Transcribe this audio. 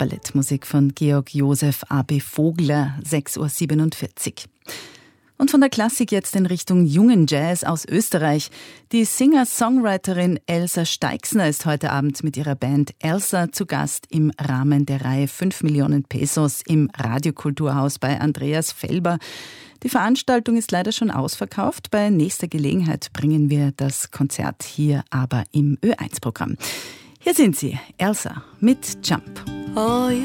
Ballettmusik von Georg Josef A.B. Vogler, 6.47 Uhr. Und von der Klassik jetzt in Richtung jungen Jazz aus Österreich. Die Singer-Songwriterin Elsa Steixner ist heute Abend mit ihrer Band Elsa zu Gast im Rahmen der Reihe 5 Millionen Pesos im Radiokulturhaus bei Andreas Felber. Die Veranstaltung ist leider schon ausverkauft. Bei nächster Gelegenheit bringen wir das Konzert hier aber im Ö1-Programm. Hier sind sie, Elsa mit Jump. Oh,